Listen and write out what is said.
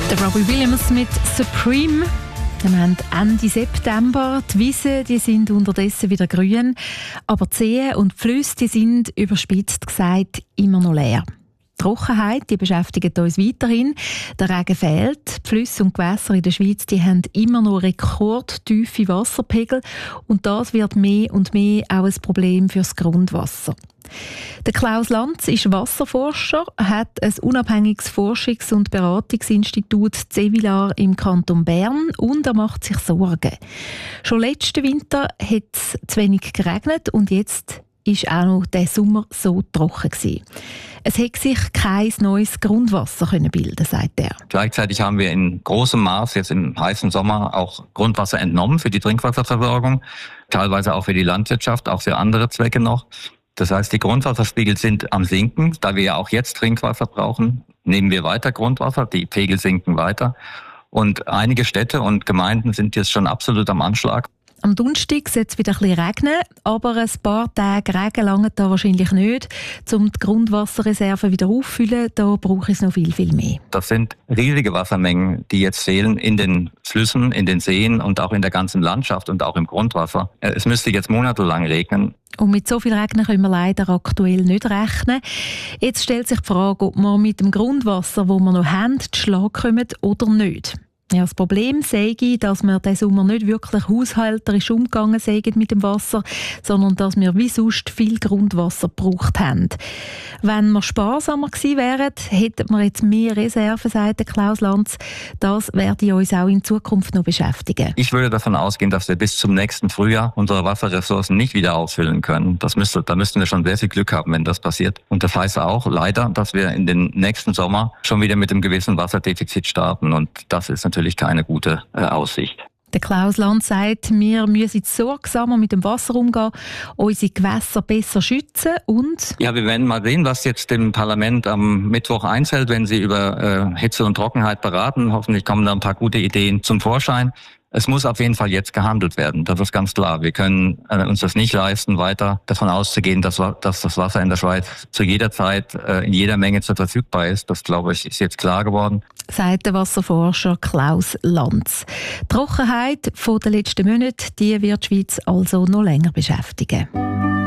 Der Robbie Williams mit «Supreme». Wir haben Ende September. Die Wiesen die sind unterdessen wieder grün, aber die Seen und die Flüsse die sind, überspitzt gesagt, immer noch leer. Die Trockenheit die beschäftigt uns weiterhin. Der Regen fehlt. Die Flüsse und Gewässer in der Schweiz die haben immer noch rekordtiefe Wasserpegel und das wird mehr und mehr auch ein Problem für das Grundwasser. Der Klaus Lanz ist Wasserforscher, hat ein unabhängiges Forschungs- und Beratungsinstitut Cevilar im Kanton Bern und er macht sich Sorgen. Schon letzten Winter hat es zu wenig geregnet und jetzt ist auch noch der Sommer so trocken gewesen. Es hätte sich kein neues Grundwasser bilden können, sagt er. Gleichzeitig haben wir in großem Maß jetzt im heißen Sommer auch Grundwasser entnommen für die Trinkwasserversorgung, teilweise auch für die Landwirtschaft, auch für andere Zwecke noch. Das heißt, die Grundwasserspiegel sind am Sinken. Da wir ja auch jetzt Trinkwasser brauchen, nehmen wir weiter Grundwasser. Die Pegel sinken weiter. Und einige Städte und Gemeinden sind jetzt schon absolut am Anschlag. Am Donnerstag soll es wieder ein bisschen regnen, aber ein paar Tage Regen langen da wahrscheinlich nicht. Um die Grundwasserreserven wieder auffüllen, da brauche es noch viel, viel mehr. Das sind riesige Wassermengen, die jetzt fehlen in den Flüssen, in den Seen und auch in der ganzen Landschaft und auch im Grundwasser. Es müsste jetzt monatelang regnen. Und mit so viel Regen können wir leider aktuell nicht rechnen. Jetzt stellt sich die Frage, ob wir mit dem Grundwasser, das wir noch haben, zu Schlag kommen oder nicht. Ja, das Problem sei, dass wir diesen Sommer nicht wirklich haushalterisch umgegangen sind mit dem Wasser, sondern dass wir wie sonst viel Grundwasser gebraucht haben. Wenn wir sparsamer gewesen wären, hätten wir jetzt mehr Reserven, sagt Klaus Lanz. Das werde uns auch in Zukunft noch beschäftigen. Ich würde davon ausgehen, dass wir bis zum nächsten Frühjahr unsere Wasserressourcen nicht wieder auffüllen können. Da müssten wir schon sehr viel Glück haben, wenn das passiert. Und das heißt auch leider, dass wir in den nächsten Sommer schon wieder mit einem gewissen Wasserdefizit starten. Und das ist natürlich keine gute Aussicht. Der Klaus Lanz sagt, wir müssen sorgsamer mit dem Wasser umgehen, unsere Gewässer besser schützen und... Ja, wir werden mal sehen, was jetzt dem Parlament am Mittwoch einfällt, wenn sie über Hitze und Trockenheit beraten. Hoffentlich kommen da ein paar gute Ideen zum Vorschein. Es muss auf jeden Fall jetzt gehandelt werden, das ist ganz klar. Wir können uns das nicht leisten, weiter davon auszugehen, dass das Wasser in der Schweiz zu jeder Zeit in jeder Menge verfügbar ist. Das, glaube ich, ist jetzt klar geworden. Sagt der Wasserforscher Klaus Lanz. Die Trockenheit der letzten Monate, die wird die Schweiz also noch länger beschäftigen.